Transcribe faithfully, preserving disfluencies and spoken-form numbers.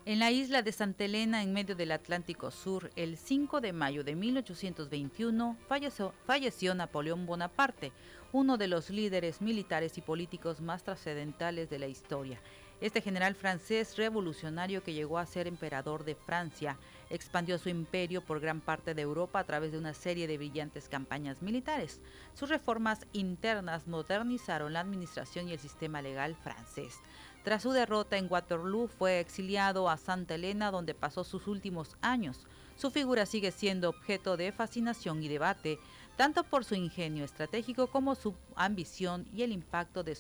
En la isla de Santa Elena, en medio del Atlántico Sur, el cinco de mayo de mil ochocientos veintiuno, falleció, falleció Napoleón Bonaparte, uno de los líderes militares y políticos más trascendentales de la historia. Este general francés revolucionario, que llegó a ser emperador de Francia, expandió su imperio por gran parte de Europa a través de una serie de brillantes campañas militares. Sus reformas internas modernizaron la administración y el sistema legal francés. Tras su derrota en Waterloo, fue exiliado a Santa Elena, donde pasó sus últimos años. Su figura sigue siendo objeto de fascinación y debate, tanto por su ingenio estratégico como su ambición y el impacto de